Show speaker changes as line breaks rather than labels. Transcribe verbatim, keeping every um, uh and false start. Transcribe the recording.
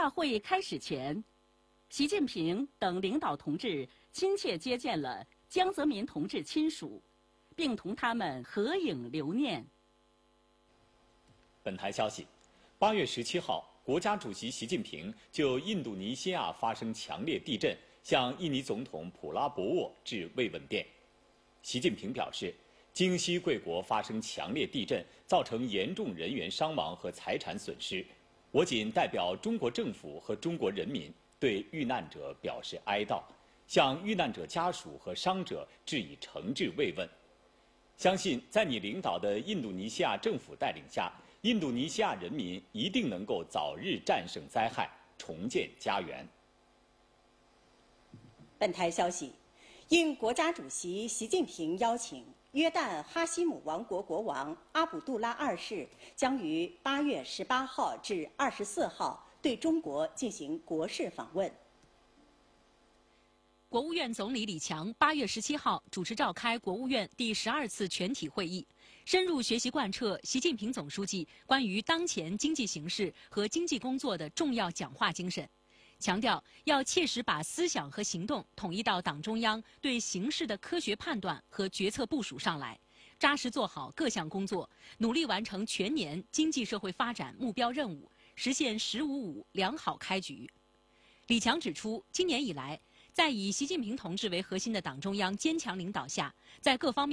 大会开始前，习近平等领导同志亲切接见了江泽民同志亲属，并同他们合影留念。
本台消息，八月十七号，国家主席习近平就印度尼西亚发生强烈地震，向印尼总统普拉博沃致慰问电。习近平表示，京西贵国发生强烈地震，造成严重人员伤亡和财产损失。我谨代表中国政府和中国人民对遇难者表示哀悼，向遇难者家属和伤者致以诚挚慰问。相信在你领导的印度尼西亚政府带领下，印度尼西亚人民一定能够早日战胜灾害，重建家园。
本台消息，应国家主席习近平邀请，约旦哈希姆王国国王阿卜杜拉二世将于八月十八号至二十四号对中国进行国事访问。
国务院总理李强八月十七号主持召开国务院第十二次全体会议，深入学习贯彻习近平总书记关于当前经济形势和经济工作的重要讲话精神，强调要切实把思想和行动统一到党中央对形势的科学判断和决策部署上来，扎实做好各项工作，努力完成全年经济社会发展目标任务，实现“十五五”良好开局。李强指出，今年以来，在以习近平同志为核心的党中央坚强领导下，在各方面